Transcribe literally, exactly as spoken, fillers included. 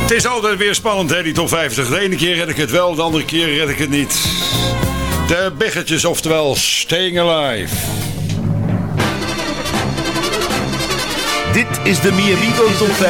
Het is altijd weer spannend, hè, die top vijftig. De ene keer red ik het wel, de andere keer red ik het niet. De Beggetjes, oftewel Staying Alive. Dit is de Mi Amigo top vijftig.